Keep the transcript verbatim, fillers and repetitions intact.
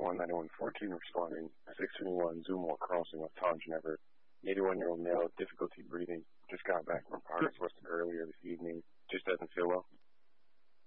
one ninety-one fourteen responding. six twenty-one Zoomore crossing with Tom Everett. eighty-one-year-old male, difficulty breathing. Just got back from Progress, West